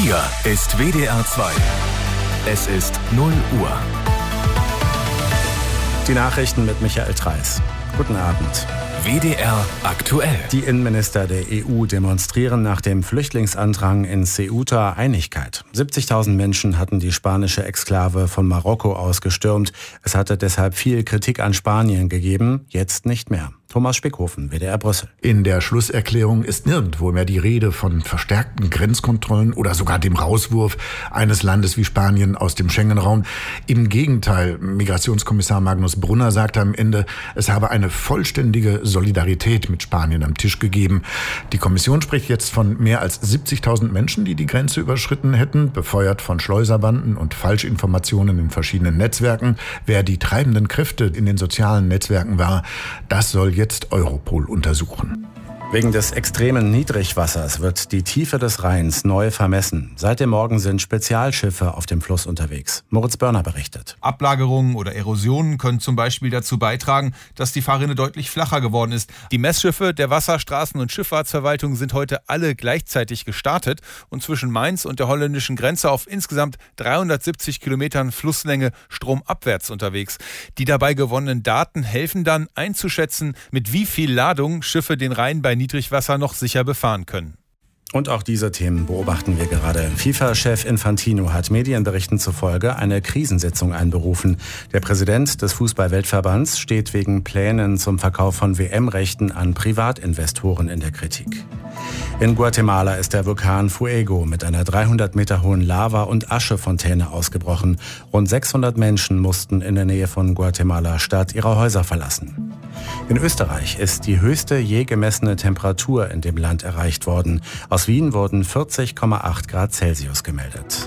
Hier ist WDR 2. Es ist 0 Uhr. Die Nachrichten mit Michael Treiß. Guten Abend. WDR aktuell. Die Innenminister der EU demonstrieren nach dem Flüchtlingsandrang in Ceuta Einigkeit. 70.000 Menschen hatten die spanische Exklave von Marokko aus gestürmt. Es hatte deshalb viel Kritik an Spanien gegeben, jetzt nicht mehr. Thomas Spickhofen, WDR Brüssel. In der Schlusserklärung ist nirgendwo mehr die Rede von verstärkten Grenzkontrollen oder sogar dem Rauswurf eines Landes wie Spanien aus dem Schengen-Raum. Im Gegenteil, Migrationskommissar Magnus Brunner sagte am Ende, es habe eine vollständige Solidarität mit Spanien am Tisch gegeben. Die Kommission spricht jetzt von mehr als 70.000 Menschen, die die Grenze überschritten hätten, befeuert von Schleuserbanden und Falschinformationen in verschiedenen Netzwerken. Wer die treibenden Kräfte in den sozialen Netzwerken war, das soll jetzt Europol untersuchen. Wegen des extremen Niedrigwassers wird die Tiefe des Rheins neu vermessen. Seit dem Morgen sind Spezialschiffe auf dem Fluss unterwegs. Moritz Börner berichtet. Ablagerungen oder Erosionen können zum Beispiel dazu beitragen, dass die Fahrrinne deutlich flacher geworden ist. Die Messschiffe der Wasserstraßen- und Schifffahrtsverwaltung sind heute alle gleichzeitig gestartet und zwischen Mainz und der holländischen Grenze auf insgesamt 370 Kilometern Flusslänge stromabwärts unterwegs. Die dabei gewonnenen Daten helfen dann einzuschätzen, mit wie viel Ladung Schiffe den Rhein bei Niedrigwasser noch sicher befahren können. Und auch diese Themen beobachten wir gerade. FIFA-Chef Infantino hat Medienberichten zufolge eine Krisensitzung einberufen. Der Präsident des Fußball-Weltverbands steht wegen Plänen zum Verkauf von WM-Rechten an Privatinvestoren in der Kritik. In Guatemala ist der Vulkan Fuego mit einer 300 Meter hohen Lava- und Aschefontäne ausgebrochen. Rund 600 Menschen mussten in der Nähe von Guatemala-Stadt ihre Häuser verlassen. In Österreich ist die höchste je gemessene Temperatur in dem Land erreicht worden. Aus Wien wurden 40,8 Grad Celsius gemeldet.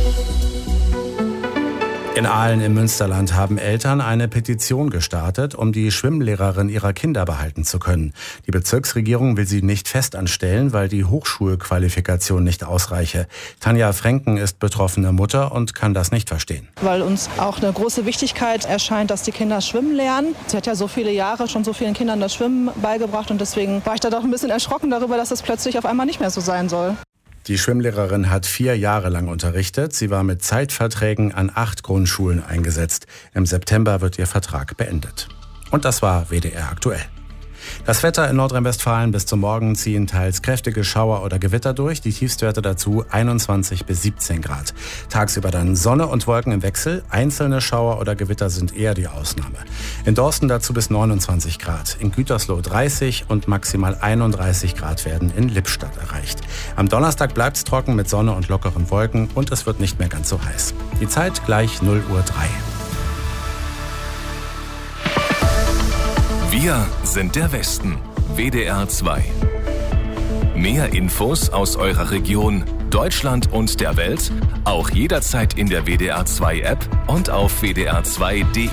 In Aalen im Münsterland haben Eltern eine Petition gestartet, um die Schwimmlehrerin ihrer Kinder behalten zu können. Die Bezirksregierung will sie nicht festanstellen, weil die Hochschulqualifikation nicht ausreiche. Tanja Frenken ist betroffene Mutter und kann das nicht verstehen. Weil uns auch eine große Wichtigkeit erscheint, dass die Kinder schwimmen lernen. Sie hat ja so viele Jahre schon so vielen Kindern das Schwimmen beigebracht und deswegen war ich da doch ein bisschen erschrocken darüber, dass das plötzlich auf einmal nicht mehr so sein soll. Die Schwimmlehrerin hat 4 Jahre lang unterrichtet. Sie war mit Zeitverträgen an 8 Grundschulen eingesetzt. Im September wird ihr Vertrag beendet. Und das war WDR aktuell. Das Wetter in Nordrhein-Westfalen: bis zum Morgen ziehen teils kräftige Schauer oder Gewitter durch. Die Tiefstwerte dazu 21 bis 17 Grad. Tagsüber dann Sonne und Wolken im Wechsel. Einzelne Schauer oder Gewitter sind eher die Ausnahme. In Dorsten dazu bis 29 Grad. In Gütersloh 30 und maximal 31 Grad werden in Lippstadt erreicht. Am Donnerstag bleibt es trocken mit Sonne und lockeren Wolken und es wird nicht mehr ganz so heiß. Die Zeit gleich 0:03 Uhr. Wir sind der Westen. WDR 2. Mehr Infos aus eurer Region, Deutschland und der Welt, auch jederzeit in der WDR 2 App und auf wdr2.de.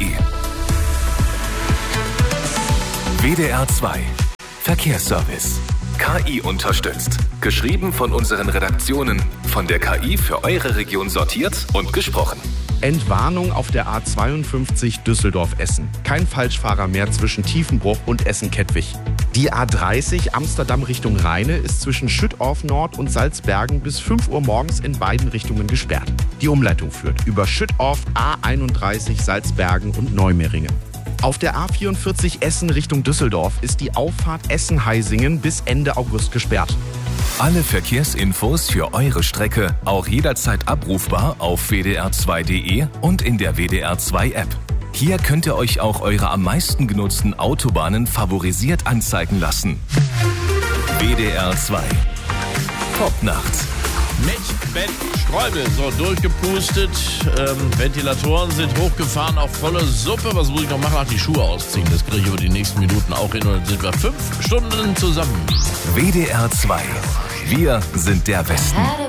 WDR 2. Verkehrsservice. KI unterstützt. Geschrieben von unseren Redaktionen. Von der KI für eure Region sortiert und gesprochen. Entwarnung auf der A52 Düsseldorf-Essen. Kein Falschfahrer mehr zwischen Tiefenbruch und Essen-Kettwig. Die A30 Amsterdam Richtung Rheine ist zwischen Schüttorf Nord und Salzbergen bis 5 Uhr morgens in beiden Richtungen gesperrt. Die Umleitung führt über Schüttorf, A31 Salzbergen und Neumeringen. Auf der A44 Essen Richtung Düsseldorf ist die Auffahrt Essen-Heisingen bis Ende August gesperrt. Alle Verkehrsinfos für eure Strecke auch jederzeit abrufbar auf wdr2.de und in der WDR 2 App. Hier könnt ihr euch auch eure am meisten genutzten Autobahnen favorisiert anzeigen lassen. WDR 2. Top-Nacht. Mit Bett Sträubel, so durchgepustet, Ventilatoren sind hochgefahren auf volle Suppe. Was muss ich noch machen? Ach, die Schuhe ausziehen. Das kriege ich über die nächsten Minuten auch hin und dann sind wir 5 Stunden zusammen. WDR 2. Wir sind der Westen.